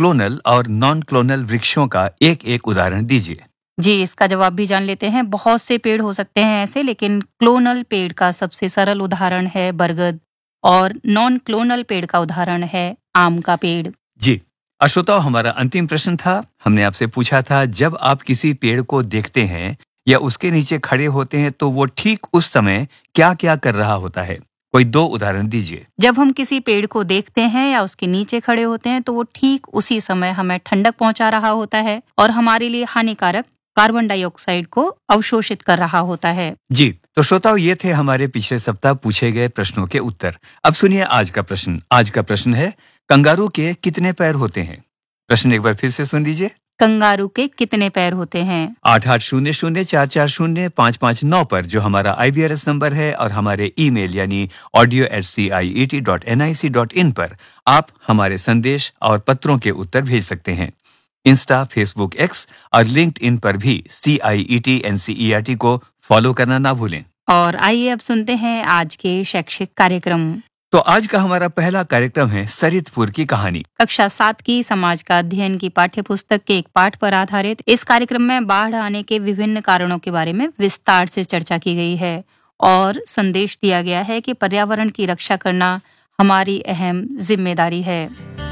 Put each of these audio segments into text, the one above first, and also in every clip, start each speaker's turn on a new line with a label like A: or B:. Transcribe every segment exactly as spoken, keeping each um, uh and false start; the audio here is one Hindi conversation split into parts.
A: क्लोनल और नॉन क्लोनल वृक्षों का एक एक उदाहरण दीजिए।
B: जी, इसका जवाब भी जान लेते हैं। बहुत से पेड़ हो सकते हैं ऐसे, लेकिन क्लोनल पेड़ का सबसे सरल उदाहरण है बरगद और नॉन क्लोनल पेड़ का उदाहरण है आम का पेड़।
A: जी, श्रोताओ, हमारा अंतिम प्रश्न था। हमने आपसे पूछा था, जब आप किसी पेड़ को देखते हैं या उसके नीचे खड़े होते हैं तो वो ठीक उस समय क्या क्या कर रहा होता है? कोई दो उदाहरण दीजिए।
B: जब हम किसी पेड़ को देखते हैं या उसके नीचे खड़े होते हैं तो वो ठीक उसी समय हमें ठंडक पहुंचा रहा होता है और हमारे लिए हानिकारक कार्बन डाइऑक्साइड को अवशोषित कर रहा होता है।
A: जी, तो श्रोताओ, ये थे हमारे पिछले सप्ताह पूछे गए प्रश्नों के उत्तर। अब सुनिए आज का प्रश्न। आज का प्रश्न है, कंगारू के कितने पैर होते हैं? प्रश्न एक बार फिर से सुन लीजिए।
B: कंगारू के कितने पैर होते हैं?
A: आठ आठ शून्य शून्य चार चार शून्य पाँच पाँच नौ पर, जो हमारा आई बी आर एस नंबर है, और हमारे ईमेल यानी audio eight C I E T dot N I C dot in पर आप हमारे संदेश और पत्रों के उत्तर भेज सकते हैं। इंस्टा, फेसबुक, एक्स और लिंक्ड इन पर भी सी आई E T N C E R T को फॉलो करना ना भूलें।
B: और आइए अब सुनते हैं आज के शैक्षिक कार्यक्रम।
A: तो आज का हमारा पहला कार्यक्रम है सरितपुर की कहानी।
B: कक्षा सात की समाज का अध्ययन की पाठ्य पुस्तक के एक पाठ पर आधारित इस कार्यक्रम में बाढ़ आने के विभिन्न कारणों के बारे में विस्तार से चर्चा की गई है और संदेश दिया गया है कि पर्यावरण की रक्षा करना हमारी अहम जिम्मेदारी है।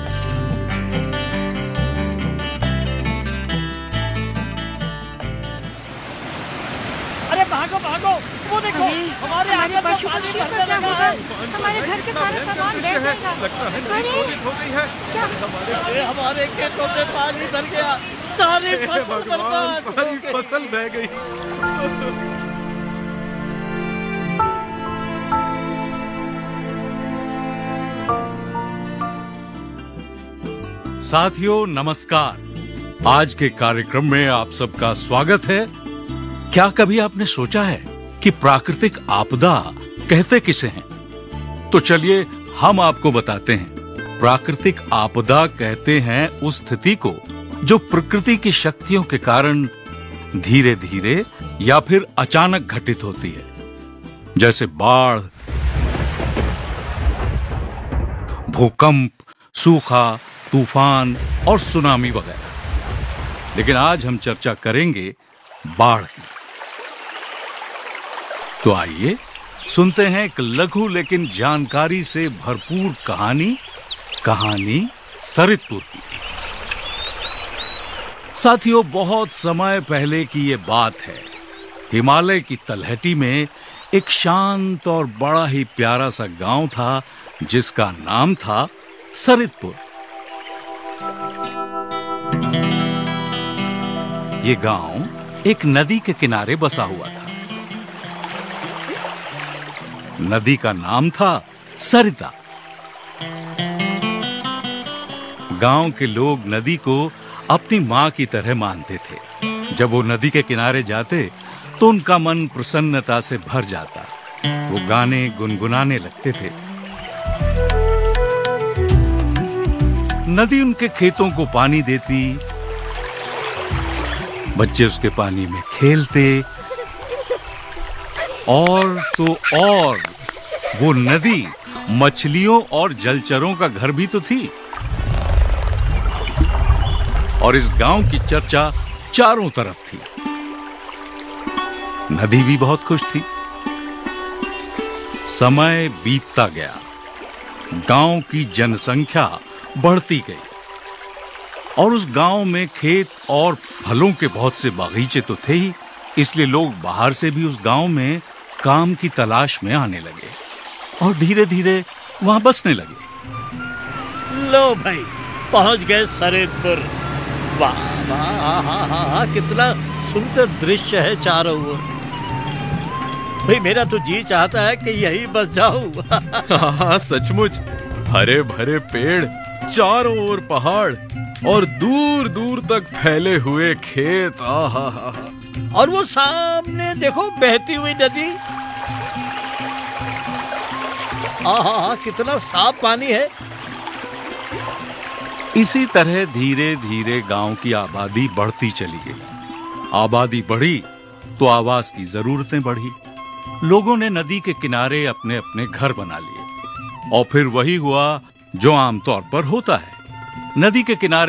C: अरे भागो भागो, वो देखो हमारे आगे पशु पक्षी का क्या होगा? हमारे घर के सारे सामान बैठ जाएगा। अरे क्या? अरे हमारे खेतों में पानी भर गया, सारी फसल बर्बाद,
D: सारी फसल बह गई।
E: साथियों नमस्कार। आज के कार्यक्रम में आप सबका स्वागत है। क्या कभी आपने सोचा है कि प्राकृतिक आपदा कहते किसे हैं? तो चलिए हम आपको बताते हैं। प्राकृतिक आपदा कहते हैं उस स्थिति को जो प्रकृति की शक्तियों के कारण धीरे धीरे या फिर अचानक घटित होती है, जैसे बाढ़, भूकंप, सूखा, तूफान और सुनामी वगैरह। लेकिन आज हम चर्चा करेंगे बाढ़ की। तो आइए सुनते हैं एक लघु लेकिन जानकारी से भरपूर कहानी कहानी सरितपुर की। साथियों, बहुत समय पहले की ये बात है। हिमालय की तलहटी में एक शांत और बड़ा ही प्यारा सा गांव था जिसका नाम था सरितपुर। ये गांव एक नदी के किनारे बसा हुआ था। नदी का नाम था सरिता। गांव के लोग नदी को अपनी मां की तरह मानते थे। जब वो नदी के किनारे जाते तो उनका मन प्रसन्नता से भर जाता। वो गाने गुनगुनाने लगते थे। नदी उनके खेतों को पानी देती, बच्चे उसके पानी में खेलते, और तो और वो नदी मछलियों और जलचरों का घर भी तो थी। और इस गांव की चर्चा चारों तरफ थी। नदी भी बहुत खुश थी। समय बीतता गया, गांव की जनसंख्या बढ़ती गई और उस गांव में खेत और फलों के बहुत से बागीचे तो थे ही, इसलिए लोग बाहर से भी उस गांव में काम की तलाश में आने लगे और धीरे धीरे वहां बसने लगे।
C: लो भाई, पहुंच गए सरितपुर। वाह वाह, हा हा हा, कितना सुंदर दृश्य है चारों ओर। भाई मेरा तो जी चाहता है कि यही बस जाऊं।
D: हाँ, सचमुच हरे भरे पेड़, चारों ओर पहाड़ और दूर दूर तक फैले हुए खेत। आहा हा हा।
C: और वो सामने देखो बहती हुई नदी। आहा, कितना साफ पानी है।
E: इसी तरह धीरे धीरे गांव की आबादी बढ़ती चली गई। आबादी बढ़ी तो आवास की जरूरतें बढ़ी। लोगों ने नदी के किनारे अपने अपने घर बना लिए और फिर वही हुआ जो आमतौर पर होता है। नदी के किनारे